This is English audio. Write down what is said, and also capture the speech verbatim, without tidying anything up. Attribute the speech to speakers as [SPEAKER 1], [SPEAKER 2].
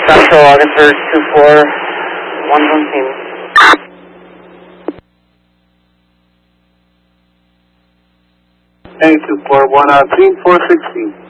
[SPEAKER 1] Central Augusta two four one from team.
[SPEAKER 2] Hey, two four one, uh, team four sixteen.